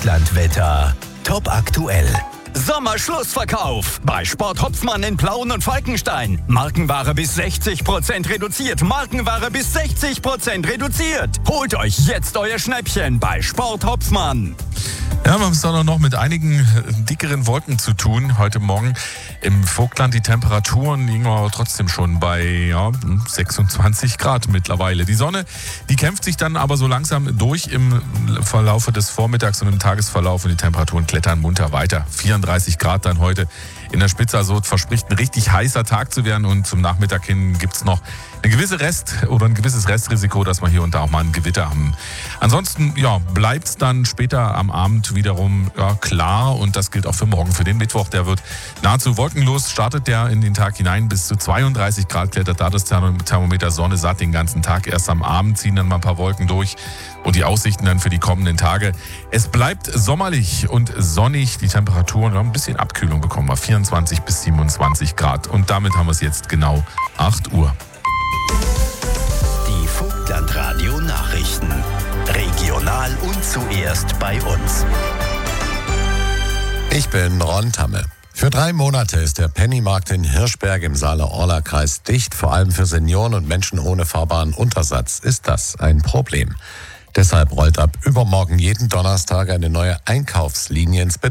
Vogtlandwetter. Top aktuell. Sommerschlussverkauf bei Sport Hopfmann in Plauen und Falkenstein. Markenware bis 60% reduziert. Markenware bis 60% reduziert. Holt euch jetzt euer Schnäppchen bei Sport Hopfmann. Ja, wir haben es dann noch mit einigen dickeren Wolken zu tun. Heute Morgen im Vogtland die Temperaturen liegen aber trotzdem schon bei 26 Grad mittlerweile. Die Sonne, die kämpft sich dann aber so langsam durch im Verlaufe des Vormittags und im Tagesverlauf und die Temperaturen klettern munter weiter. 34 Grad dann heute in der Spitze, also verspricht ein richtig heißer Tag zu werden und zum Nachmittag hin gibt es noch ein gewisses Restrisiko, dass wir hier und da auch mal ein Gewitter haben. Ansonsten bleibt es dann später am Abend wiederum klar und das gilt auch für morgen, für den Mittwoch. Der wird nahezu wolkenlos, startet der in den Tag hinein bis zu 32 Grad, klettert da das Thermometer Sonne satt den ganzen Tag. Erst am Abend ziehen dann mal ein paar Wolken durch und die Aussichten dann für die kommenden Tage. Es bleibt sommerlich und sonnig, die Temperaturen ein bisschen Abkühlung bekommen wir, 24 bis 27 Grad und damit haben wir es jetzt genau 8 Uhr. Die Vogtlandradio Nachrichten. Regional und zuerst bei uns. Ich bin Ron Tamme. Für 3 Monate ist der Pennymarkt in Hirschberg im Saale-Orla-Kreis dicht. Vor allem für Senioren und Menschen ohne fahrbaren Untersatz ist das ein Problem. Deshalb rollt ab übermorgen jeden Donnerstag eine neue Einkaufslinie ins Betrieb.